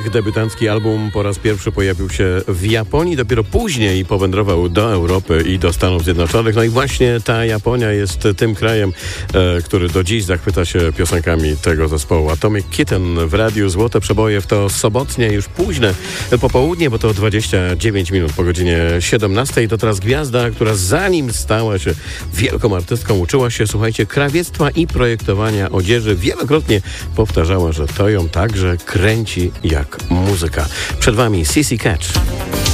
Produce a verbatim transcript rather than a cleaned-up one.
Ich debiutancki album po raz pierwszy pojawił się w Japonii, dopiero później powędrował do Europy i do Stanów Zjednoczonych. No i właśnie ta Japonia jest tym krajem, e, który do dziś zachwyca się piosenkami tego zespołu. Atomic Kitten w radiu Złote Przeboje w to sobotnie, już późne popołudnie, bo to dwadzieścia dziewięć minut po godzinie siedemnastej. To teraz gwiazda, która zanim stała się wielką artystką, uczyła się, słuchajcie, krawiectwa i projektowania odzieży. Wielokrotnie powtarzała, że to ją także kręci jak muzyka. Przed wami Sissy Catch.